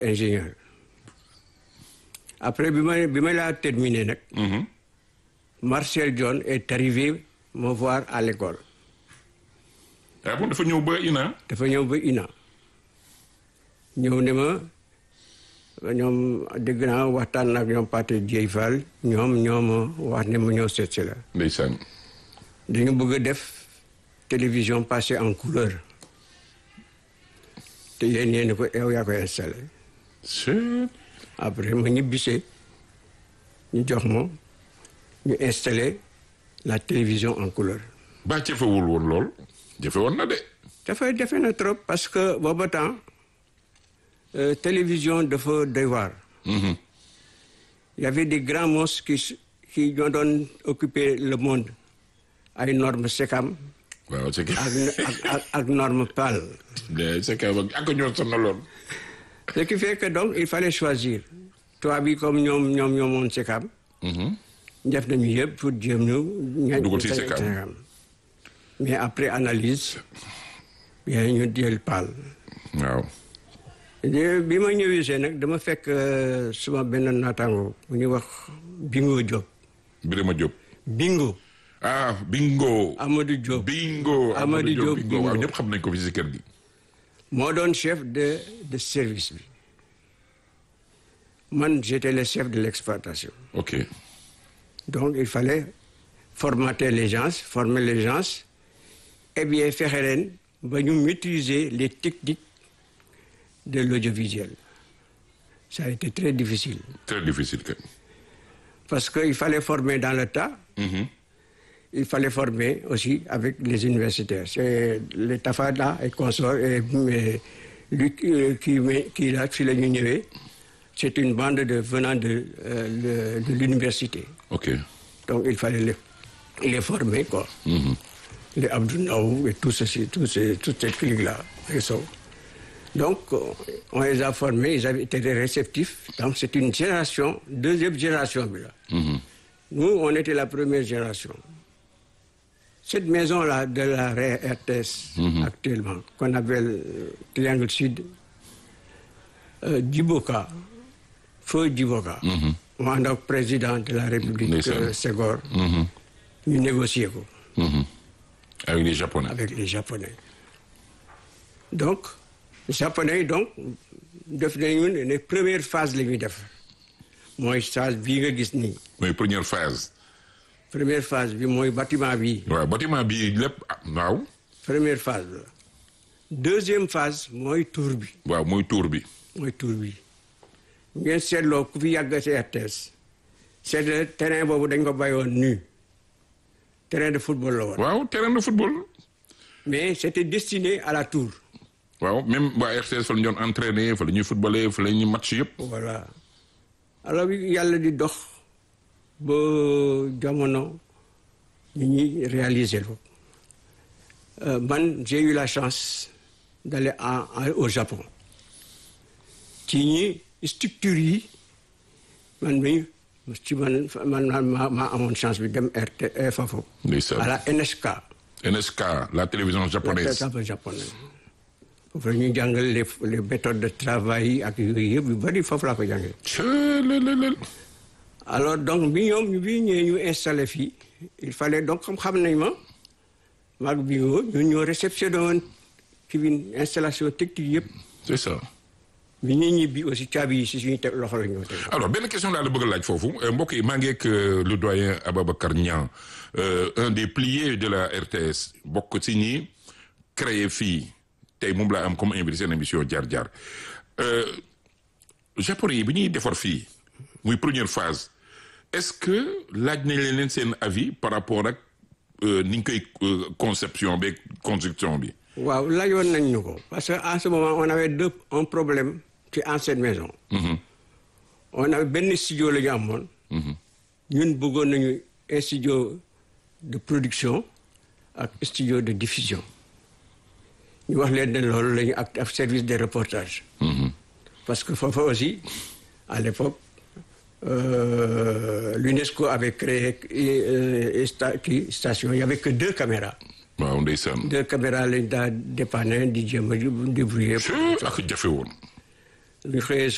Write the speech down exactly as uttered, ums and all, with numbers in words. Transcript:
ingénieur après bi ma bi ma laa terminé nag. Mhm. Marcel John est arrivé me voir à l'école. ah bon dafa ñëw ba I N A. dafa ñëw ba I N A ñëw ne ma ñoom dégg naa waxtaan ak ñoom Pathé Dieye Fall ñoom ñoo ma wax ne ma ñëw seet si la. ndeysaan. dañu bëgg a def télévision passée en couleur te yéen yéen ko yow yaa koy installé. c'est. après ma ñibbisee ñu jox ma ñu installé la télévision en couleur. ba jafewul woon lool jafe woon na de. dafay defe na trop parce que booba temps euh, télévision dafa doy waar. Mhm. Il y avait des grands monstres qui qui ñoo doon occuper le monde ay normes SECAM waaw c'est que. ak ak ak ak normes P A L. c'est que ak ñoo sonaloon. Ce qui fait que donc il fallait choisir tubaab bi comme ñoom ñoom ñoo moon SECAM. Mhm. def nañu yëpp pour jéem ñu. dugal ci SECAM. mais après analyse bien ñu jël P A L. waaw. bi ma ñëwee see nag dama fekk suma benn naataango bu ñuy wax Bingo Diop. Birima Diop. Bingo. ah bingo. Amadou Diop. bingo. Amadou Diop bingo waaw ñëpp xam nañ ko fi si kër gi. moo doon chef de de service bi man j'étais le chef de l'exploitation. ok. donc il fallait formater les gens former les gens et bien fexe leen ba ñu maîtriser les techniques de l'audiovisuel. Ça a été très difficile. très difficile kay. parce que il fallait former dans le tas. Mhm. Il fallait former aussi avec les universitaires. C'est les Tafada et consorts et, et lui qui qui là fi la ñu ñëwee c'est une bande de venant de euh, de, de l'université. ok. Donc il fallait les les former quoi. Mhm. Les Abdou Ndaw et tout ceci, tous ces toutes ces cliques là et ça. Donc on les a formés, ils avaient été réceptifs. Donc c'est une génération, deuxième génération bi là. Mhm. Nous on était la première génération. Cette maison-là de la R T S Mhm. actuellement, qu'on appelle euh, Triangle Sud, euh, Djiboka, feu Djiboka, Mhm. mu ànd ak président de la République Ndeysaan. euh, Senghor, Mhm. ñu négocier ko Mhm. avec les Japonais. avec les Japonais. Donc, les Japonais donc def nañu ne première phase la ñuy def mooy phase bii nga gis nii. mooy première phase. Première phase bi mooy bâtiment bi. waaw bâtiment bi lépp ah, waaw. Première phase la. Deuxième phase mooy tour bi. waaw mooy tour bi. mooy tour bi ngeen seetloo ku fi yàgg ci R T S c'est terrain boobu dañ ko bàyyoon nu terrain de football la woon. waaw terrain de football. mais c'était destiné à la tour. waaw même waa R T S fa la ñu doon entraîner fa la ñuy footballer fa la ñuy match yëpp. Voilà alors yàlla di dox ba jamono ñu ñuy réaliser ko man j'ai eu la chance d'aller en, en au Japon ci ñi structure yi man mi ci man man ma ma amoon chance bi dem R T foofu ndeysaan. à la N S K. N S K la télévision japonaise. la japonaise foofu la ñuy jàngal les les méthodes de travail ak yooyu yëpp yu bari foofu laa ko jàngee. cëlelelel. alors donc bi ñoom bi ñëwee ñu installé fii il fallait donc xam xam nañ ma maag bi ñoo ñun ñoo réceptionné woon ci bi installation technique yëpp. c'est ça. bi ñuy ñibbi aussi caabi yi si suñu teg loxo la ñoo teg. alors benn question daal la bëgg a laaj foofu mbokk yi maa ngi ak le doyen Ababacar Niang un des piliers de la R T S bokk ci ñi créé fii tey moom laa am comme invité seen émission jaar jaar japonais yi bi ñuy defar fii muy première phase est-ce que laaj nañ leen seen avis par rapport ak ni ñu koy conception bi construction bi. waaw laajoon nañ ñu ko parce que en ce moment on avait deux un problème ci ancienne maison. Mm-hmm. on avait benn studio la ñu amoon. ñun bëggoon nañu un studio de production ak studio de diffusion ñu wax leen ne loolu la ñu ak ak service de reportage. Mm-hmm. parce que foofu aussi à l'époque euh, l'UNESCO avait créé euh, sta kii station il y avait que deux caméras. waaw ndeysaan. deux caméras lañ daa dépanner di jéem a débrouiller. ak jafe woon. ñu xëyee